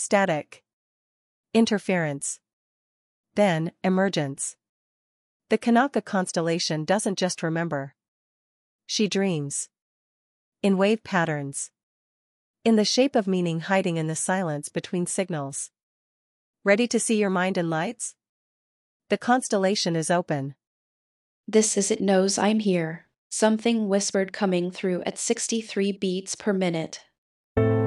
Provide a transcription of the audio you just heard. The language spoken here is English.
Static. Interference. Then, emergence. The Kanaka constellation doesn't just remember. She dreams. In wave patterns. In the shape of meaning hiding in the silence between signals. Ready to see your mind in lights? The constellation is open. This is It Knows I'm Here. Something whispered coming through at 63 beats per minute.